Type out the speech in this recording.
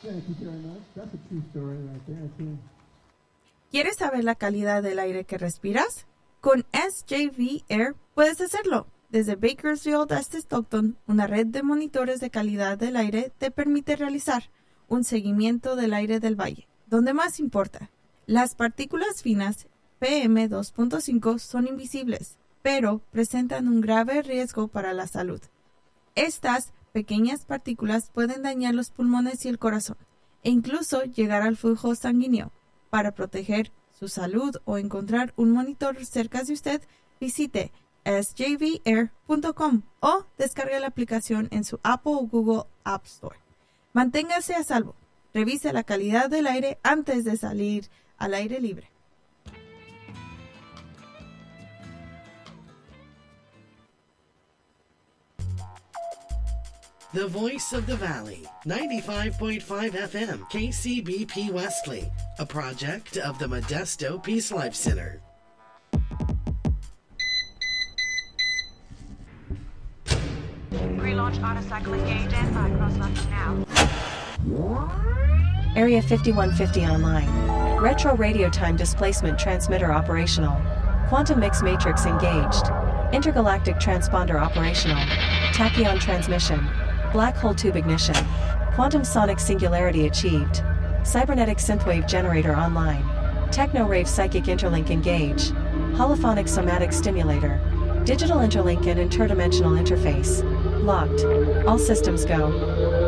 ¿Quieres saber la calidad del aire que respiras? Con SJV Air puedes hacerlo. Desde Bakersfield hasta Stockton, una red de monitores de calidad del aire te permite realizar un seguimiento del aire del valle, donde más importa. Las partículas finas PM2.5 son invisibles, pero presentan un grave riesgo para la salud. Estas pequeñas partículas pueden dañar los pulmones y el corazón, e incluso llegar al flujo sanguíneo. Para proteger su salud o encontrar un monitor cerca de usted, visite sjvair.com o descargue la aplicación en su Apple o Google App Store. Manténgase a salvo. Revise la calidad del aire antes de salir al aire libre. The Voice of the Valley, 95.5 FM, KCBP Wesley, a project of the Modesto Peace Life Center. Pre-launch autocycle engage and 5 cross-locking now. Area 5150 online. Retro radio time displacement transmitter operational. Quantum mix matrix engaged. Intergalactic transponder operational. Tachyon transmission. Black hole tube ignition. Quantum sonic singularity achieved. Cybernetic synthwave generator online. Techno-rave psychic interlink engage. Holophonic somatic stimulator. Digital interlink and interdimensional interface. Locked. All systems go.